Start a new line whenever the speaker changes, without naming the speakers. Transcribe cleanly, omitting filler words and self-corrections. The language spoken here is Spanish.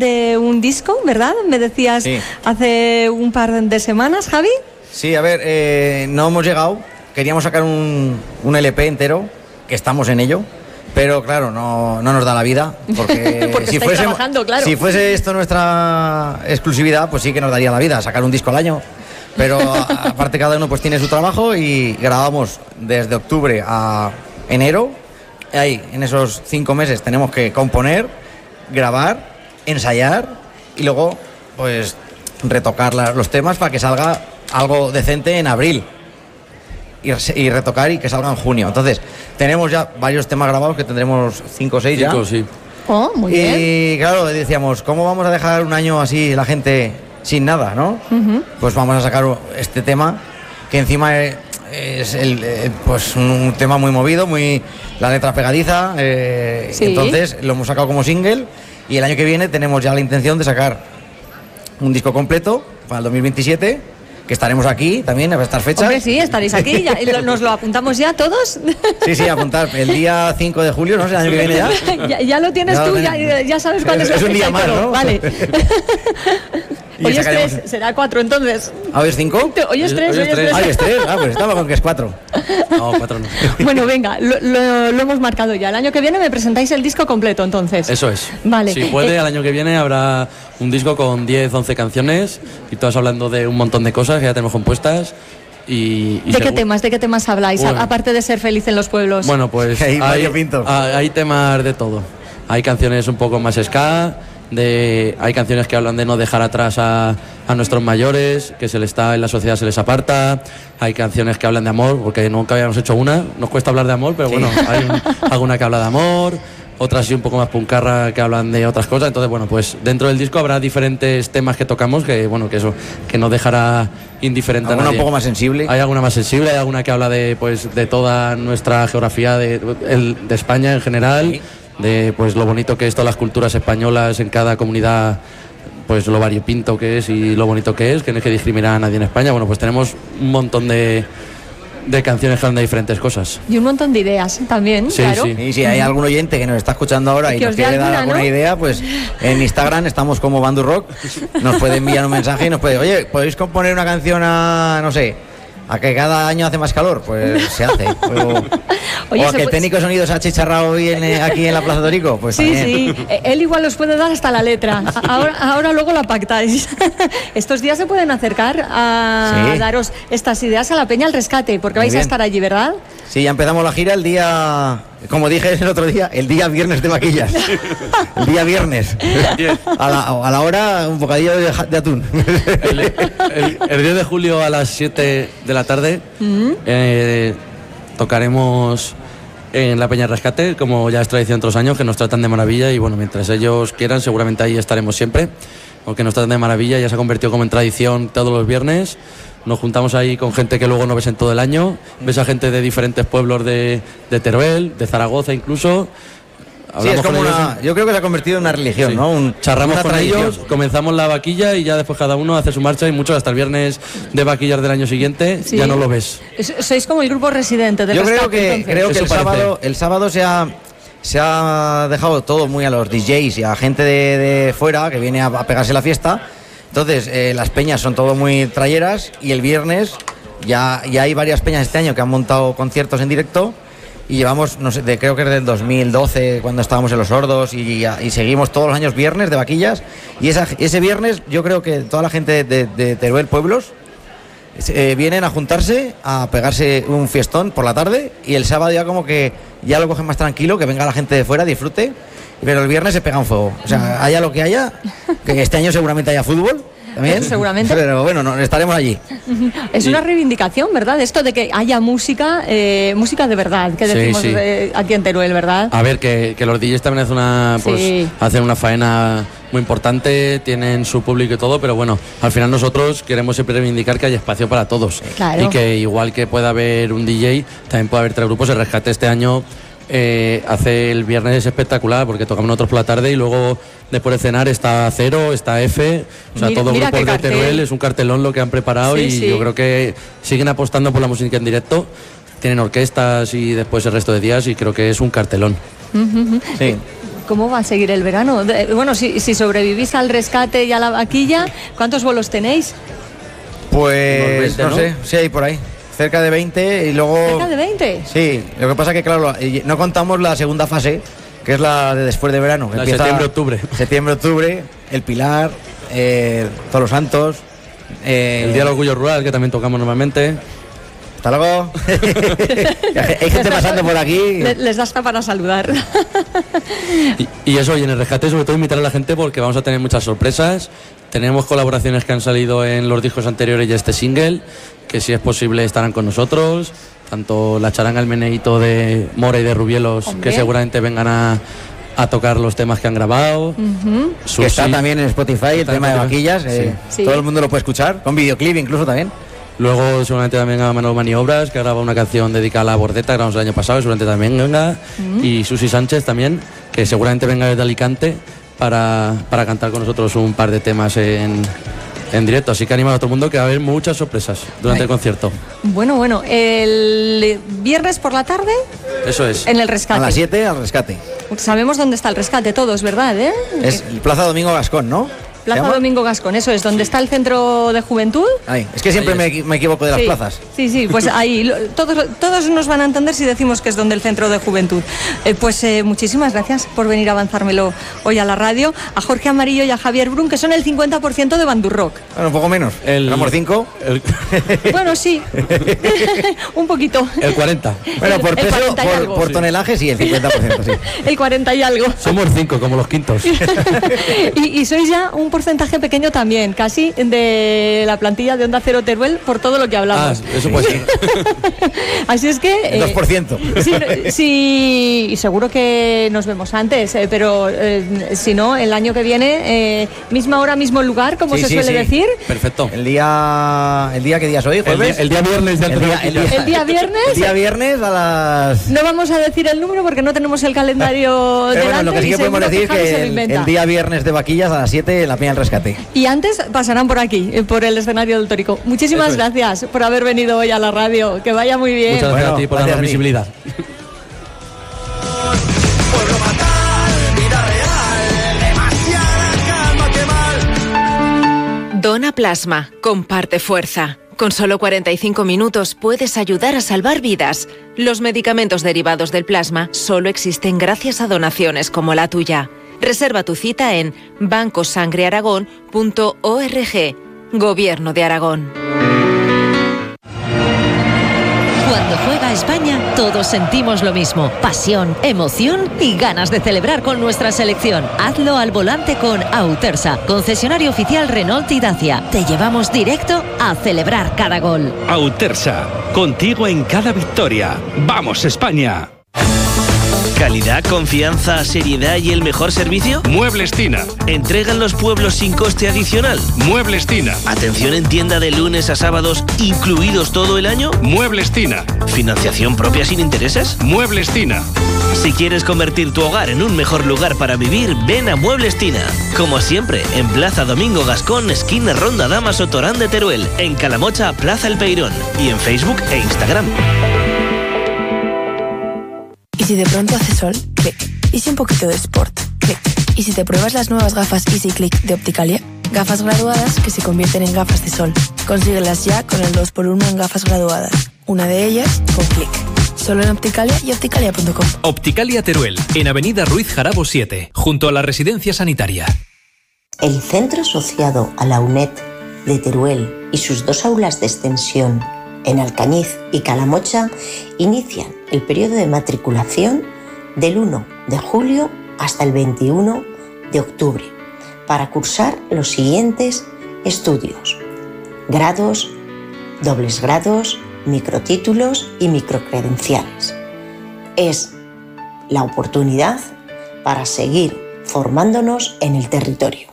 de un disco, ¿verdad? Me decías hace un par de semanas, Javi.
Sí, a ver, no hemos llegado. Queríamos sacar un LP entero, que estamos en ello. Pero claro, no nos da la vida, porque si fuese esto nuestra exclusividad, pues sí que nos daría la vida, sacar un disco al año. Pero aparte cada uno pues tiene su trabajo y grabamos desde octubre a enero. Ahí, en esos 5 meses tenemos que componer, grabar, ensayar y luego pues retocar los temas para que salga algo decente en abril. Y retocar y que salga en junio. Entonces, tenemos ya varios temas grabados, que tendremos 5 o 6 ya.
5, sí.
Oh, muy bien.
Y claro, decíamos, ¿cómo vamos a dejar un año así la gente sin nada, no? Pues vamos a sacar este tema, que encima es pues un tema muy movido, la letra pegadiza. Entonces, lo hemos sacado como single y el año que viene tenemos ya la intención de sacar un disco completo para el 2027. Que estaremos aquí también a estas fechas.
Hombre, sí, estaréis aquí. ¿Nos lo apuntamos ya todos?
Sí, apuntar. El día 5 de julio, ¿no? El año que viene ya.
Ya lo tienes tú, ya sabes cuál es la fecha.
Es un día más, ¿no?
Vale. Hoy es 3, será 4 entonces.
¿Hoy es 5?
Hoy es 3.
Hoy es 3, pues estaba con que es 4.
No, 4 no.
Bueno, venga, lo hemos marcado ya. El año que viene me presentáis el disco completo, entonces.
Eso es.
Vale.
Si puede, el año que viene habrá un disco con 10, 11 canciones y todas hablando de un montón de cosas que ya tenemos compuestas. ¿De
qué temas habláis? Bueno, aparte de ser feliz en los pueblos.
Bueno, pues hay temas de todo. Hay canciones un poco más ska. Hay canciones que hablan de no dejar atrás a nuestros mayores, que en la sociedad se les aparta. Hay canciones que hablan de amor, porque nunca habíamos hecho una. Nos cuesta hablar de amor, pero bueno, hay alguna que habla de amor, otras sí un poco más puncarra que hablan de otras cosas. Entonces, bueno, pues dentro del disco habrá diferentes temas que tocamos que no dejará indiferente a nadie.
¿Alguna un poco más sensible?
Hay alguna más sensible, hay alguna que habla de toda nuestra geografía de España en general. Sí. De pues lo bonito que es todas las culturas españolas en cada comunidad, pues lo variopinto que es y lo bonito que no hay que discriminar a nadie en España. Bueno, pues tenemos un montón de canciones que hablan de diferentes cosas.
Y un montón de ideas también,
sí,
claro.
Sí.
Y si hay algún oyente que nos está escuchando ahora y nos quiere dar alguna idea, pues en Instagram estamos como Bandu Rock, nos puede enviar un mensaje y nos puede, oye, ¿podéis componer una canción a que cada año hace más calor? Pues se hace. Oye, o a que el técnico de sonido se ha chicharrado hoy aquí en la Plaza de Orico, pues
sí,
también.
Sí, él igual os puede dar hasta la letra. Ahora luego la pactáis. Estos días se pueden acercar a daros estas ideas a la Peña al Rescate, porque vais a estar allí, ¿verdad?
Sí, ya empezamos la gira el día, como dije el otro día, el día viernes de vaquillas. El día viernes. A la hora, un bocadillo de atún.
El 10 de julio a las 7 de la tarde tocaremos en la Peña Rescate, como ya es tradición otros años, que nos tratan de maravilla y bueno, mientras ellos quieran, seguramente ahí estaremos siempre, porque nos tratan de maravilla, ya se ha convertido como en tradición todos los viernes. Nos juntamos ahí con gente que luego no ves en todo el año, ves a gente de diferentes pueblos de Teruel, de Zaragoza incluso.
Sí, es como yo creo que se ha convertido en una religión, sí. ¿No?
Charramos con ellos, comenzamos la vaquilla y ya después cada uno hace su marcha y muchos hasta el viernes de vaquillas del año siguiente ya no lo ves.
Sois como el grupo residente del
Rescate.
Yo
creo que el sábado se ha dejado todo muy a los DJs y a gente de fuera que viene a pegarse la fiesta. Entonces las peñas son todo muy trayeras y el viernes ya hay varias peñas este año que han montado conciertos en directo. Y llevamos, creo que es del 2012, cuando estábamos en Los Sordos, y seguimos todos los años viernes de vaquillas. Y ese viernes yo creo que toda la gente de Teruel Pueblos vienen a juntarse, a pegarse un fiestón por la tarde, y el sábado ya como que ya lo cogen más tranquilo, que venga la gente de fuera, disfrute, pero el viernes se pega un fuego. O sea, haya lo que haya, que este año seguramente haya fútbol. ¿También?
Seguramente.
Pero bueno, estaremos allí.
Es una reivindicación, ¿verdad? Esto de que haya música de verdad, que decimos aquí en Teruel, ¿verdad?
A ver, que los DJs también hacen una faena muy importante, tienen su público y todo, pero bueno, al final nosotros queremos siempre reivindicar que haya espacio para todos.
Claro.
Y que igual que pueda haber un DJ, también puede haber 3 grupos. El Rescate este año hace el viernes espectacular porque tocamos nosotros por la tarde y luego después de cenar está Cero, está F, o sea, todos los grupos de Teruel, es un cartelón lo que han preparado yo creo que siguen apostando por la música en directo, tienen orquestas y después el resto de días y creo que es un cartelón.
Sí.
¿Cómo va a seguir el verano? Bueno, si sobrevivís al rescate y a la vaquilla, ¿cuántos vuelos tenéis?
Pues 20, no sé, sí, hay por ahí. Cerca de 20 y luego...
¿Cerca de 20?
Sí, lo que pasa es que, claro, no contamos la segunda fase, que es la de después de verano. Que empieza
septiembre-octubre.
Septiembre-octubre, el Pilar, Todos los Santos...
el Día del Orgullo Rural, que también tocamos normalmente.
Hasta luego. Hay gente pasando por aquí.
Les da hasta para saludar.
Y eso, y en el rescate sobre todo invitar a la gente porque vamos a tener muchas sorpresas. Tenemos colaboraciones que han salido en los discos anteriores y este single, que si es posible estarán con nosotros. Tanto la charanga El Meneíto de Mora y de Rubielos, hombre, que seguramente vengan a tocar los temas que han grabado.
Que está también en Spotify, el tema de vaquillas.
Sí.
Todo el mundo lo puede escuchar, con videoclip incluso también.
Luego seguramente también a Manuel Maniobras, que graba una canción dedicada a la bordeta, que grabamos el año pasado, y seguramente también venga. Y Susi Sánchez también, que seguramente venga desde Alicante para cantar con nosotros un par de temas en directo. Así que animo a todo el mundo que va a haber muchas sorpresas durante el concierto.
Bueno, el viernes por la tarde.
Eso es.
En el rescate.
A las 7 al rescate.
Sabemos dónde está el rescate todos, ¿verdad?
Es Plaza Domingo Gascón, ¿no?
Plaza Domingo Gascón, eso es, donde está el centro de juventud.
Ahí. Es que siempre me equivoco de las plazas.
Sí, pues ahí todos nos van a entender si decimos que es donde el centro de juventud. Pues muchísimas gracias por venir a avanzármelo hoy a la radio. A Jorge Amarillo y a Javier Brun, que son el 50% de Bandurrock.
Bueno, un poco menos. Éramos 5.
Bueno, sí. Un poquito.
El 40.
Bueno, por peso, por tonelaje, sí, el 50%, sí.
El 40 y algo.
Somos 5, como los quintos.
y sois ya un porcentaje pequeño también, casi de la plantilla de Onda Cero Teruel, por todo lo que hablamos.
Eso pues sí.
Así es que...
2%.
Sí, y seguro que nos vemos antes, pero si no, el año que viene, misma hora, mismo lugar, como se suele decir.
Perfecto.
¿Qué día es hoy? ¿Jueves?
El día viernes.
El día viernes.
El día viernes a las...
No vamos a decir el número porque no tenemos el calendario delante.
Bueno, lo que sí que podemos decir es que el día viernes de vaquillas a las 7 en la Peña del Rescate.
Y antes pasarán por aquí, por el escenario del Tórico. Muchísimas gracias por haber venido hoy a la radio. Que vaya muy bien.
Muchas gracias a ti por darnos visibilidad.
Dona Plasma, comparte fuerza. Con solo 45 minutos puedes ayudar a salvar vidas. Los medicamentos derivados del plasma solo existen gracias a donaciones como la tuya. Reserva tu cita en bancosangrearagón.org. Gobierno de Aragón.
Cuando juega España, todos sentimos lo mismo: pasión, emoción y ganas de celebrar con nuestra selección. Hazlo al volante con Autersa, concesionario oficial Renault y Dacia. Te llevamos directo a celebrar cada gol.
Autersa, contigo en cada victoria. ¡Vamos, España!
¿Calidad, confianza, seriedad y el mejor servicio?
Muebles Tina.
¿Entrega en los pueblos sin coste adicional?
Muebles Tina.
¿Atención en tienda de lunes a sábados, incluidos todo el año?
Muebles Tina.
¿Financiación propia sin intereses?
Muebles Tina.
Si quieres convertir tu hogar en un mejor lugar para vivir, ven a Muebles Tina. Como siempre, en Plaza Domingo Gascón, esquina Ronda Damaso Torán de Teruel, en Calamocha, Plaza El Peirón, y en Facebook e Instagram.
¿Y si de pronto hace sol? Clic. ¿Y si un poquito de sport? Clic. ¿Y si te pruebas las nuevas gafas Easy Click de Opticalia? Gafas graduadas que se convierten en gafas de sol. Consíguelas ya con el 2x1 en gafas graduadas. Una de ellas con Clic. Solo en Opticalia y opticalia.com.
Opticalia Teruel, en Avenida Ruiz Jarabo 7, junto a la Residencia Sanitaria.
El Centro Asociado a la UNED de Teruel y sus 2 aulas de extensión en Alcañiz y Calamocha inician el periodo de matriculación del 1 de julio hasta el 21 de octubre para cursar los siguientes estudios: grados, dobles grados, microtítulos y microcredenciales. Es la oportunidad para seguir formándonos en el territorio.